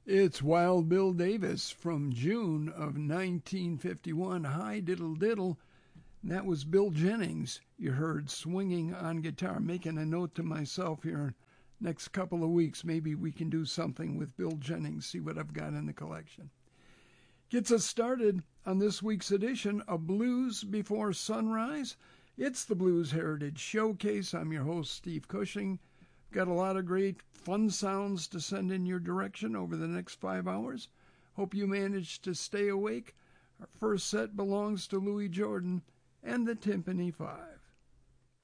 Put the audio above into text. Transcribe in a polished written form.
It's Wild Bill Davis from June of 1951. Hi, diddle diddle. That was Bill Jennings you heard swinging on guitar, making a note to myself here. Next couple of weeks, maybe we can do something with Bill Jennings, see what I've got in the collection. Gets us started on this week's edition of Blues Before Sunrise. It's the Blues Heritage Showcase. I'm your host, Steve Cushing. Got a lot of great fun sounds to send in your direction over the next 5 hours. Hope you managed to stay awake. Our first set belongs to Louis Jordan and the Timpani Five.